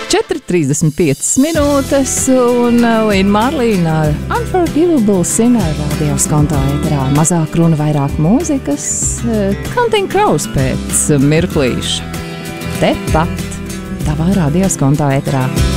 4:35 minūtes un Līna Marlīna Unforgivable Sinner radio skontā ēterā. Mazāk runa, vairāk mūzikas. Counting Crows pēc mirklīša. Tepat tavā radio skontā ēterā.